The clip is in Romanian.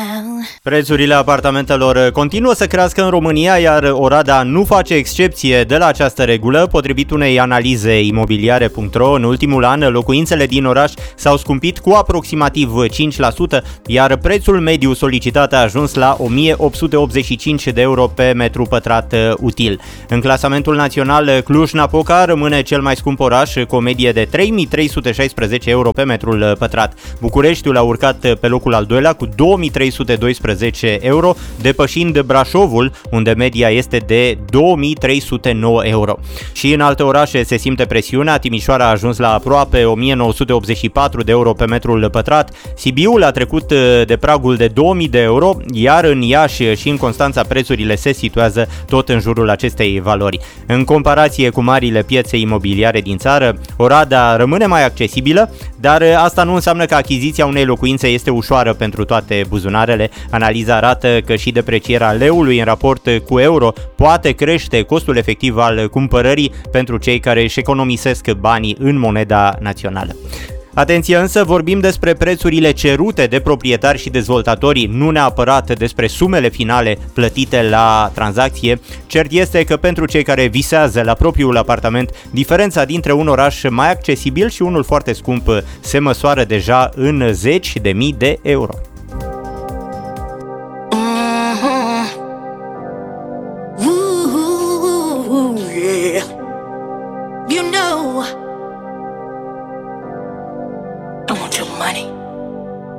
Prețurile apartamentelor continuă să crească în România, iar Oradea nu face excepție de la această regulă. Potrivit unei analize imobiliare.ro, în ultimul an locuințele din oraș s-au scumpit cu aproximativ 5%, iar prețul mediu solicitat a ajuns la 1885 de euro pe metru pătrat util. În clasamentul național, Cluj-Napoca rămâne cel mai scump oraș, cu o medie de 3316 euro pe metrul pătrat. Bucureștiul a urcat pe locul al doilea cu 2312 euro, depășind Brașovul, unde media este de 2309 euro. Și în alte orașe se simte presiunea. Timișoara a ajuns la aproape 1984 de euro pe metrul pătrat, Sibiul a trecut de pragul de 2000 de euro, iar în Iași și în Constanța prețurile se situează tot în jurul acestei valori. În comparație cu marile piețe imobiliare din țară, Oradea rămâne mai accesibilă, dar asta nu înseamnă că achiziția unei locuințe este ușoară pentru toate buzunarele. Analiza arată că și deprecierea leului în raport cu euro poate crește costul efectiv al cumpărării pentru cei care își economisesc banii în moneda națională. Atenție însă, vorbim despre prețurile cerute de proprietari și dezvoltatori, nu neapărat despre sumele finale plătite la tranzacție. Cert este că pentru cei care visează la propriul apartament, diferența dintre un oraș mai accesibil și unul foarte scump se măsoară deja în zeci de mii de euro.